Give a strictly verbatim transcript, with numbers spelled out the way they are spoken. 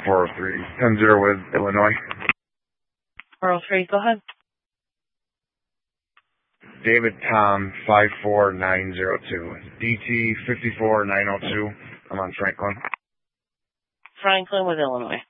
four oh three, ten zero with Illinois. four oh three, go ahead. David Tom, five four nine zero two. D T five four nine oh two. I'm on Franklin. Franklin with Illinois.